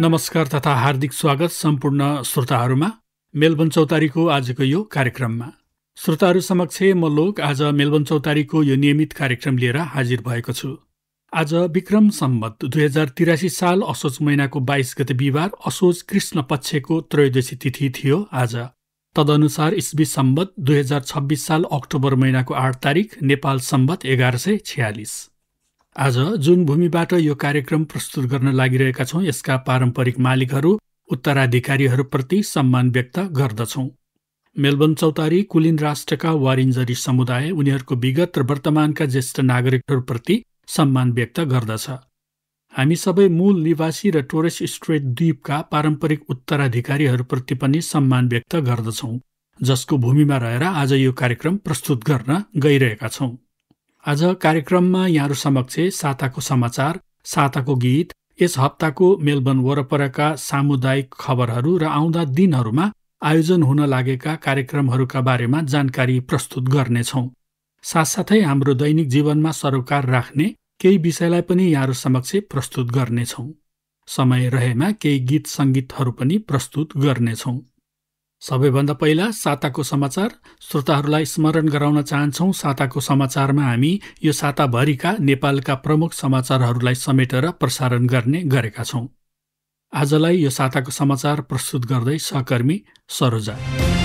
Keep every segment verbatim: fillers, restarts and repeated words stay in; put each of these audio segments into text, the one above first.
नमस्कार तथा हार्दिक स्वागत सम्पूर्ण श्रोताहरूमा मेलबर्न चौतारीको आजको यो कार्यक्रममा। श्रोताहरू समक्ष म लोक आज मेलबर्न चौतारीको यो नियमित कार्यक्रम लिएर हाजिर भएको छु। आज विक्रम सम्वत दुई हजार तिरासी साल असोज महिनाको बाइस गते बिहिबार असोज कृष्ण पक्षको त्रयोदशी तिथि थियो आज। तदनुसार इस्वी सम्वत दुई हजार छब्बिस साल अक्टोबर महिनाको आठ तारिक नेपाल सम्वत एघार सय छयालिस। आज जुन भूमिबाट यो कार्यक्रम प्रस्तुत गर्न लागिरहेका छौँ यसका पारम्परिक मालिकहरू उत्तराधिकारीहरूप्रति सम्मान व्यक्त गर्दछौँ। मेलबर्न चौतारी कुलिन राष्ट्रका वारिन्जरी समुदाय उनीहरूको विगत र वर्तमानका ज्येष्ठ नागरिकहरूप्रति सम्मान व्यक्त गर्दछ। हामी सबै मूल निवासी र टोरेस स्ट्रेट द्वीपका पारम्परिक उत्तराधिकारीहरूप्रति पनि सम्मान व्यक्त गर्दछौँ, जसको भूमिमा रहेर आज यो कार्यक्रम प्रस्तुत गर्न गइरहेका छौँ। आज कार्यक्रममा यहाँहरू समक्ष साताको समाचार, साताको गीत, यस हप्ताको मेलबर्न वरपरका सामुदायिक खबरहरू र आउँदा दिनहरूमा आयोजन हुन लागेका कार्यक्रमहरूका बारेमा जानकारी प्रस्तुत गर्नेछौँ। साथसाथै हाम्रो दैनिक जीवनमा सरोकार राख्ने केही विषयलाई पनि यहाँहरू समक्ष प्रस्तुत गर्नेछौँ। समय रहेमा केही गीत सङ्गीतहरू पनि प्रस्तुत गर्नेछौँ। सबैभन्दा पहिला साताको समाचार। श्रोताहरूलाई स्मरण गराउन चाहन्छौँ साताको समाचारमा हामी यो साताभरिका नेपालका प्रमुख समाचारहरूलाई समेटेर प्रसारण गर्ने गरेका छौँ। आजलाई यो साताको समाचार प्रस्तुत गर्दै सहकर्मी सरोजा।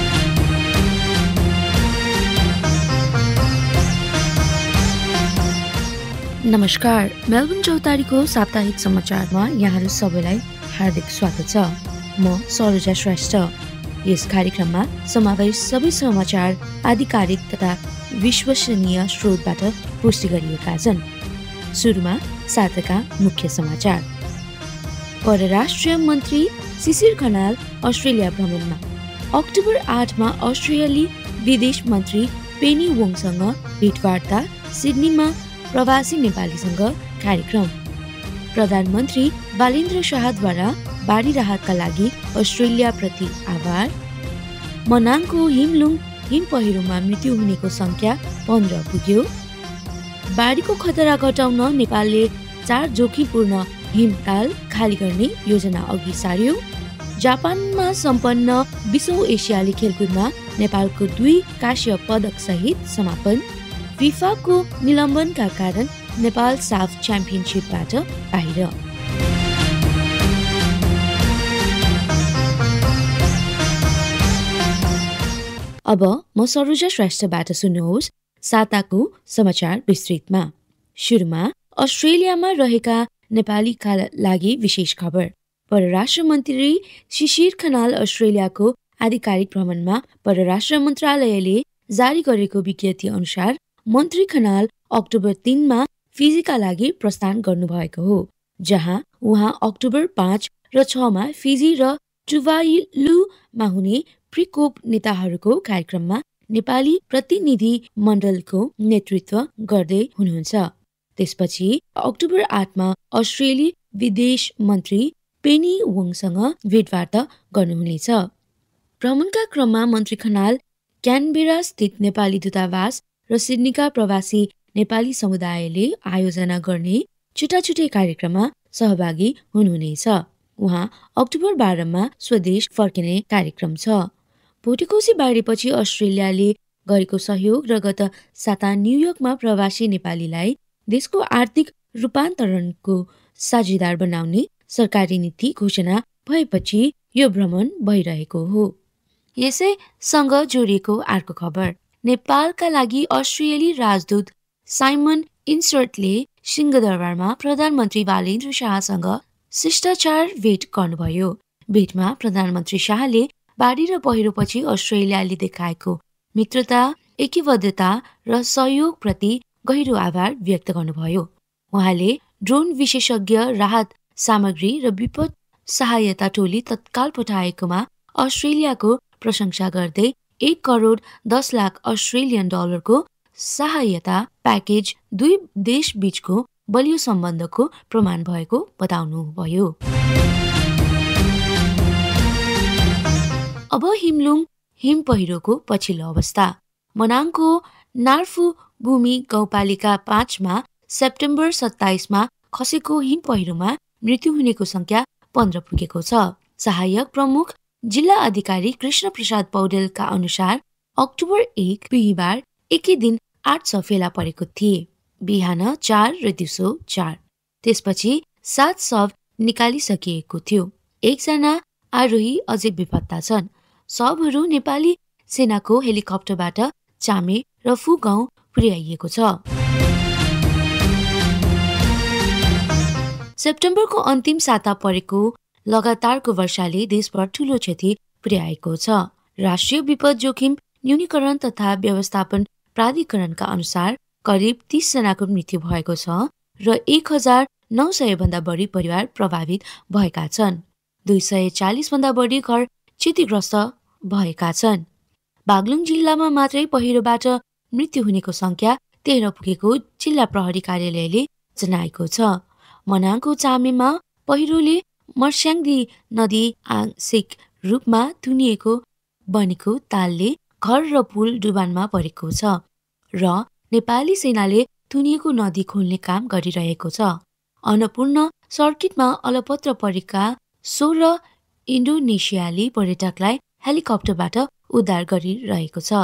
नमस्कार, मेलबर्न चौतारीको साप्ताहिक समाचारमा यहाँहरू सबैलाई हार्दिक स्वागत छ। म सरोजा श्रेष्ठ। यस कार्यक्रममा समावेश सबै समाचार आधिकारिक तथा विश्वसनीय स्रोतबाट पुष्टि गरिएका छन्। सुरुमा साताका मुख्य समाचार। परराष्ट्र मन्त्री शिशिर खनाल अस्ट्रेलिया भ्रमणमा। अक्टोबर आठमा अस्ट्रेलियाली विदेश मन्त्री पेनी वोङसँग भेटवार्ता। सिडनीमा प्रवासी नेपालीसँग कार्यक्रम। प्रधानमन्त्री बालेन्द्र शाहद्वारा बाढी राहतका लागि अस्ट्रेलियाप्रति आभार। मनाङको हिमलुङ हिम पहिरोमा मृत्यु हुनेको संख्या पन्ध्र पुग्यो। बाढीको खतरा घटाउन नेपालले चार जोखिमपूर्ण हिमताल खाली गर्ने योजना अघि सार्यो। जापानमा सम्पन्न बीसौं एसियाली खेलकुदमा नेपालको दुई कांस्य पदक सहित समापन। फिफाको निलम्बनका कारण नेपाल साफ च्याम्पियनसिपबाट बाहिर। अब म सरोजा श्रेष्ठबाट सुन्नुहोस् साताको समाचार विस्तृतमा। सुरुमा अस्ट्रेलियामा रहेका नेपालीका लागि विशेष खबर। परराष्ट्र मन्त्री शिशिर खनाल अस्ट्रेलियाको आधिकारिक भ्रमणमा। परराष्ट्र मन्त्रालयले जारी गरेको विज्ञप्ति अनुसार मन्त्री खनाल अक्टोबर तीनमा फिजीका लागि प्रस्थान गर्नुभएको हो, जहाँ उहाँ अक्टोबर पाँच र छमा फिजी र टुभालुमा हुने प्रिकोप नेताहरूको कार्यक्रममा नेपाली प्रतिनिधि मण्डलको नेतृत्व गर्दै हुनुहुन्छ। त्यसपछि अक्टोबर आठमा अस्ट्रेलियाली विदेश मन्त्री पेनी वोङसँग भेटवार्ता गर्नुहुनेछ। भ्रमणका क्रममा मन्त्री खनाल क्यानबेरा स्थित नेपाली दूतावास र सिडनीका प्रवासी नेपाली समुदायले आयोजना गर्ने छुट्टा छुट्टै कार्यक्रममा सहभागी हुनुहुनेछ। उहाँ अक्टोबर बाह्रमा स्वदेश फर्किने कार्यक्रम छ। भोटेकोशी बाढीपछि अस्ट्रेलियाले गरेको सहयोग र गत साता न्युयोर्कमा प्रवासी नेपालीलाई देशको आर्थिक रूपान्तरणको साझेदार बनाउने सरकारी नीति घोषणा भएपछि यो भ्रमण भइरहेको हो। यसैसँग जोडिएको अर्को खबर। नेपालका लागि अस्ट्रेलियाली राजदूत साइमन इन्सर्टले सिंहदरबारमा प्रधानमन्त्री बालेन्द्र शाहसँग शिष्टाचार भेट गर्नुभयो। भेटमा प्रधानमन्त्री शाहले बाढी र पहिरोपछि अस्ट्रेलियाले देखाएको मित्रता, एकीबद्धता र सहयोगप्रति गहिरो आभार व्यक्त गर्नुभयो। उहाँले ड्रोन विशेषज्ञ, राहत सामग्री र विपद सहायता टोली तत्काल पठाएकोमा अस्ट्रेलियाको प्रशंसा गर्दै एक करोड दस लाख अस्ट्रेलियन डलरको सहायता प्याकेज दुई देश बीचको बलियो सम्बन्धको प्रमाण भएको बताउनुभयो। अब हिमलुङ हिम पहिरोको पछिल्लो अवस्था। मनाङको नार्फु भूमि गाउँपालिका पाँचमा सेप्टेम्बर सत्ताइसमा खसेको हिम पहिरोमा मृत्यु हुनेको संख्या पन्ध्र पुगेको छ। सहायक प्रमुख जिल्ला अधिकारी कृष्ण प्रसाद पौडेलका अनुसार अक्टोबर एक बिहिबार एकै दिन आठ सौ फेला परेको थिए। बिहान चार र दिउँसो चार। त्यसपछि सात शव निकालिसकिएको थियो। एकजना आरोही अझै बेपत्ता छन्। शवहरू नेपाली सेनाको हेलिकप्टरबाट चामे र फु गाउँ पुर्याइएको छ। सेप्टेम्बरको अन्तिम साता परेको लगातारको वर्षाले देशभर ठूलो क्षति पुर्याएको छ। राष्ट्रिय विपद जोखिम न्यूनीकरण तथा व्यवस्थापन प्राधिकरणका अनुसार करिब तीस जनाको मृत्यु भएको छ र एक हजार नौ सय भन्दा बढी परिवार प्रभावित भएका छन्। दुई सय चालिस भन्दा बढी घर क्षतिग्रस्त भएका छन्। बागलुङ जिल्लामा मात्रै पहिरोबाट मृत्यु हुनेको संख्या तेह्र पुगेको जिल्ला प्रहरी कार्यालयले जनाएको छ। मनाङको चामेमा पहिरोले मर्स्याङ्दी नदी आंशिक रूपमा थुनिएको बनेको तालले घर र पुल डुबानमा परेको छ र नेपाली सेनाले थुनिएको नदी खोल्ने काम गरिरहेको छ। अन्नपूर्ण सर्किटमा अलपत्र परेका सोह्र इन्डोनेसियाली पर्यटकलाई हेलिकप्टरबाट उद्धार गरिरहेको छ।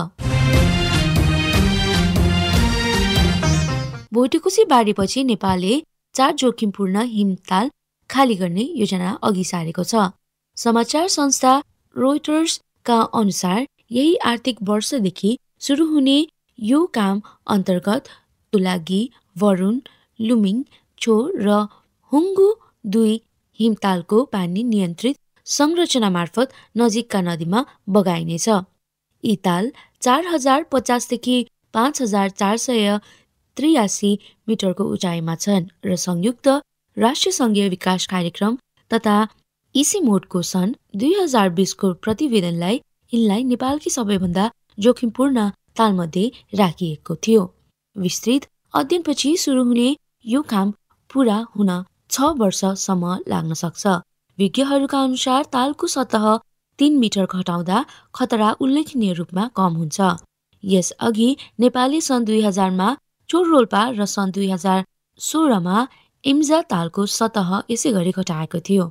भोटेकोसी बाढीपछि नेपालले चार जोखिमपूर्ण हिमताल खाली गर्ने योजना अघि सारेको छ। समाचार संस्था रोइटर्सका अनुसार यही आर्थिक वर्षदेखि सुरु हुने यो काम अन्तर्गत तुलागी, वरुण, लुमिङ, छो र हुङ्गु दुई हिमतालको पानी नियन्त्रित संरचना मार्फत नजिकका नदीमा बगाइनेछ। यी ताल चार हजार पचासदेखि पाँच हजार चार सय त्रियासी मिटरको उचाइमा छन् र संयुक्त राष्ट्रिय सङ्घीय विकास कार्यक्रम तथा इसिमोडको सन् दुई हजार बिसको प्रतिवेदनलाई यिनलाई नेपालकी सबैभन्दा जोखिमपूर्ण तालमध्ये राखिएको थियो। विस्तृत अध्ययनपछि सुरु हुने यो काम पूरा हुन छ वर्षसम्म लाग्न सक्छ। विज्ञहरूका अनुसार तालको सतह तीन मिटर घटाउँदा खतरा उल्लेखनीय रूपमा कम हुन्छ। यसअघि नेपालले सन् दुई हजारमा चोर रोल्पा र सन् दुई हजार सोह्रमा इम्जा तालको सतह यसै गरी घटाएको थियो।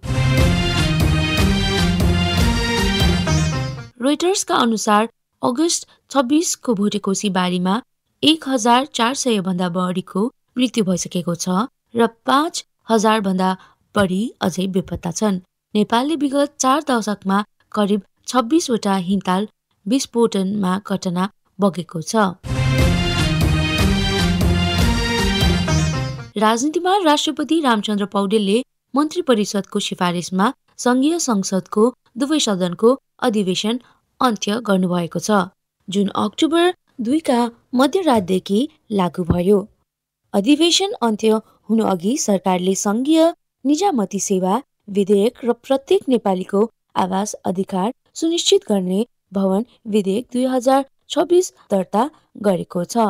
रोइटर्सका अनुसार अगस्त छब्बिसको भोटेकोसी बाढीमा एक हजार चार सय भन्दा बढीको मृत्यु भइसकेको छ र पाँच हजार भन्दा बढी अझै बेपत्ता छन्। नेपालले विगत चार दशकमा करिब छब्बिसवटा हिमताल विस्फोटनमा घटना बगेको छ। राजनीतिमा राष्ट्रपति रामचन्द्र पौडेलले मन्त्री परिषदको सिफारिसमा संघीय संसदको दुवै सदनको अधिवेशन अन्त्य गर्नुभएको छ, जुन अक्टोबर दुईका मध्यरातदेखि लागू भयो। अधिवेशन अन्त्य हुनु अघि सरकारले संघीय निजामती सेवा विधेयक र प्रत्येक नेपालीको आवास अधिकार सुनिश्चित गर्ने भवन विधेयक दुई हजार छब्बिस दर्ता गरेको छ।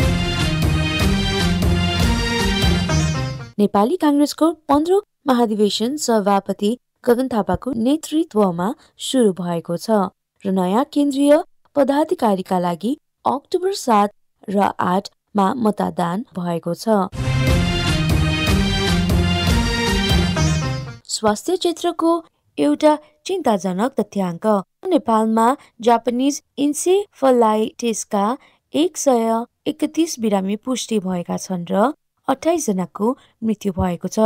नेपाली कांग्रेसको पन्ध्रौं महाधिवेशन सभापति गगन थापाको नेतृत्वमा सुरु भएको छ र नयाँ केन्द्रीय पदाधिकारीका लागि अक्टोबर सात र आठमा मतदान भएको छ। स्वास्थ्य क्षेत्रको एउटा चिन्ताजनक तथ्याङ्क, नेपालमा जापानिज इन्सेफलाइटिसका एक सय एकतिस बिरामी पुष्टि भएका छन् र अठाइस जनाको मृत्यु भएको छ।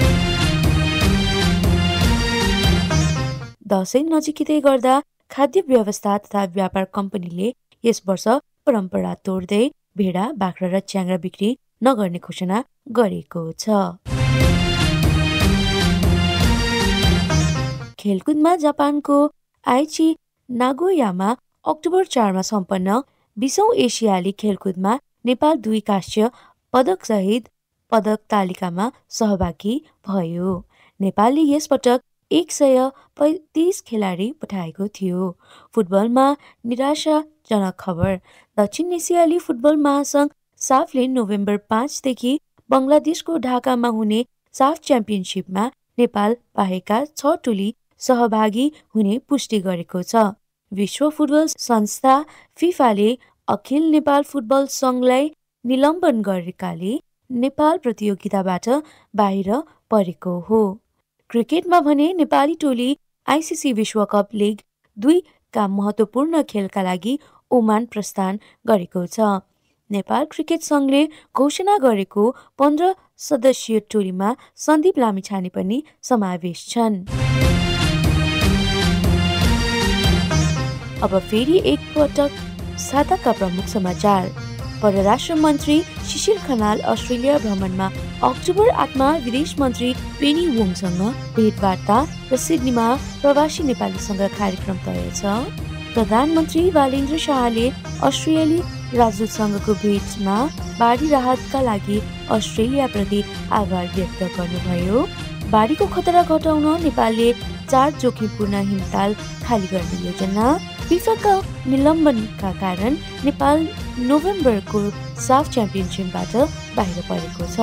दशैं नजिकै गर्दा खाद्य व्यवस्था तथा व्यापार कम्पनीले यस वर्ष परम्परा तोड्दै भेडा, बाख्रा र च्याङ्ग्रा बिक्री नगर्ने घोषणा गरेको छ। खेलकुदमा जापानको आइची नागोयामा अक्टोबर चारमा सम्पन्न बीसौं एसियाली खेलकुदमा नेपाल दुई कांस्य पदक सहित पदक तालिकामा सहभागी भयो। नेपालले यस पटक एक सय पैँतिस खेलाडी पठाएको थियो। फुटबलमा निराशाजनक खबर, दक्षिण एसियाली फुटबल महासंघ साफले नोभेम्बर पाँचदेखि बङ्गलादेशको ढाकामा हुने साफ च्याम्पियनसिपमा नेपाल बाहेकका छ टोली सहभागी हुने पुष्टि गरेको छ। विश्व फुटबल संस्था फिफाले अखिल नेपाल फुटबल संघलाई निलम्बन गरेकाले नेपाल प्रतियोगिताबाट बाहिर परेको हो। क्रिकेटमा भने नेपाली टोली आइसिसी विश्वकप लिग दुईका महत्त्वपूर्ण खेलका लागि ओमान प्रस्थान गरेको छ। नेपाल क्रिकेट सङ्घले घोषणा गरेको पन्ध्र सदस्यीय टोलीमा सन्दीप लामिछाने पनि समावेश छन्। अब फेरि एकपटक साताका प्रमुख समाचार। परराष्ट्र मन्त्री शिशिर खनाल अस्ट्रेलिया भ्रमणमा। अक्टोबर आठमा विदेश मन्त्री पेनी वुङसँग भेटवार्ता र सिडनीमा प्रवासी नेपालीसँग कार्यक्रम तय छ। प्रधानमन्त्री बालेन्द्र शाहले अस्ट्रेलियाली राजदूतसँगको भेटमा बाढी राहतका लागि अस्ट्रेलियाप्रति आभार व्यक्त गर्नुभयो। बाढीको खतरा घटाउन नेपालले चार जोखिमपूर्ण हिमताल खाली गर्ने योजना। फिफाका निलम्बनका कारण नेपाल नोभेम्बरको साफ च्याम्पियनसिपबाट बाहिर परेको छ।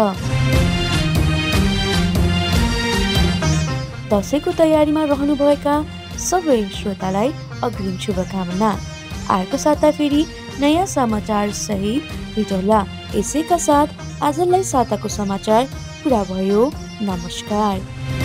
दसैँको तयारीमा रहनुभएका सबै श्रोतालाई अग्रिम शुभकामना। अर्को साता फेरि नयाँ समाचार सहित भेटौँला। यसैका साथ आजलाई साताको समाचार पुरा भयो। नमस्कार।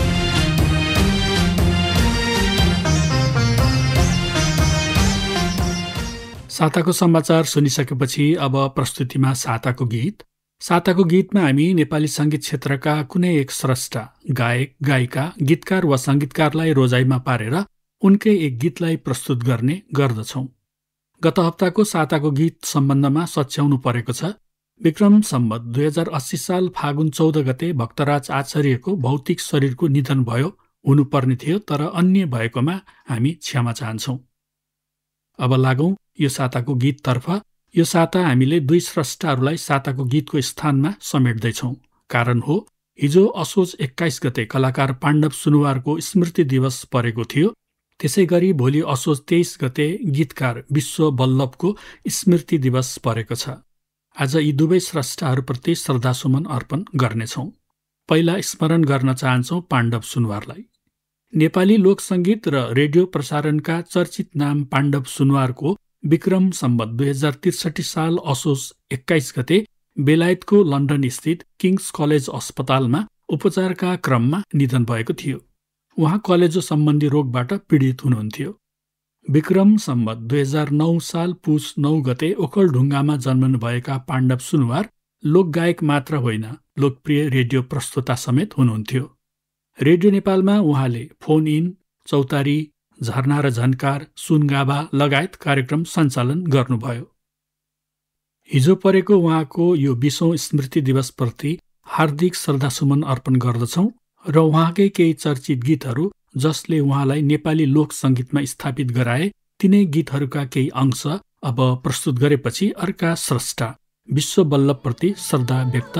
साताको समाचार सुनिसकेपछि अब प्रस्तुतिमा साताको गीत। साताको गीतमा हामी नेपाली सङ्गीत क्षेत्रका कुनै एक स्रष्टा, गायक, गायिका, गीतकार वा सङ्गीतकारलाई रोजाइमा पारेर उनकै एक गीतलाई प्रस्तुत गर्ने गर्दछौँ। गत हप्ताको साताको गीत सम्बन्धमा सच्याउनु परेको छ। विक्रम सम्वत दुई हजार अस्सी साल फागुन चौध गते भक्तराज आचार्यको भौतिक शरीरको निधन भयो हुनुपर्ने थियो, तर अन्य भएकोमा हामी क्षमा चाहन्छौँ। अब लागौँ यो साताको गीततर्फ। यो साता हामीले दुई स्रष्टाहरूलाई साताको गीतको स्थानमा समेट्दैछौँ। कारण हो हिजो असोज एक्काइस गते कलाकार पाण्डव सुनुवारको स्मृति दिवस परेको थियो। त्यसै गरी भोलि असोज तेइस गते गीतकार विश्व वल्लभको स्मृति दिवस परेको छ। आज यी दुवै स्रष्टाहरूप्रति श्रद्धासुमन अर्पण गर्नेछौँ। पहिला स्मरण गर्न चाहन्छौँ पाण्डव सुनुवारलाई। नेपाली लोकसङ्गीत र रेडियो प्रसारणका चर्चित नाम पाण्डव सुनुवारको विक्रम सम्वत दुई हजार त्रिसठी साल असोज एक्काइस गते बेलायतको लन्डन स्थित किङ्स कलेज अस्पतालमा उपचारका क्रममा निधन भएको थियो। उहाँ कलेजो सम्बन्धी रोगबाट पीडित हुनुहुन्थ्यो। विक्रम सम्वत दुई हजार नौ साल पुस नौ गते ओखलढुङ्गामा जन्मनुभएका पाण्डव सुनुवार लोकगायक मात्र होइन, लोकप्रिय रेडियो प्रस्तुता समेत हुनुहुन्थ्यो। रेडियो नेपालमा उहाँले फोन इन, चौतारी, झरना र झन्कार, सुनगाभा लगायत कार्यक्रम सञ्चालन गर्नुभयो। हिजो परेको उहाँको यो बीसौं स्मृति दिवसप्रति हार्दिक श्रद्धासुमन अर्पण गर्दछौँ र उहाँकै केही चर्चित गीतहरू जसले उहाँलाई नेपाली लोक सङ्गीतमा स्थापित गराए तिनै गीतहरूका केही अंश अब प्रस्तुत गरेपछि अर्का स्रष्टा विश्व वल्लभप्रति श्रद्धा व्यक्त